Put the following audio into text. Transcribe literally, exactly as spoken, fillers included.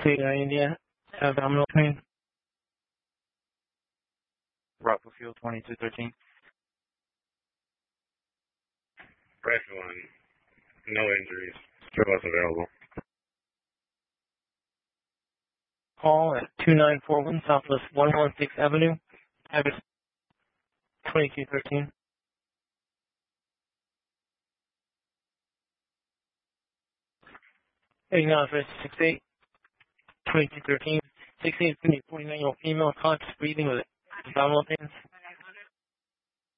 Clear India, abdominal pain. Rockville Field twenty-two thirteen. Press one. No injuries. Still was available. Call at two nine four one Southwest one one six Avenue, address twenty-two thirteen. Email address six eight twenty-two thirteen. six eight is going to be a forty-nine-year-old female, conscious breathing with abdominal pains.